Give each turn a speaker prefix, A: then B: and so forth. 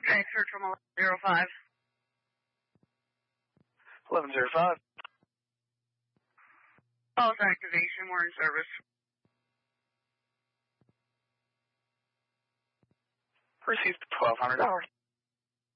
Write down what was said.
A: Okay, search from 1105.
B: 1105.
A: Pulse activation, we're in service.
B: Received $1,200.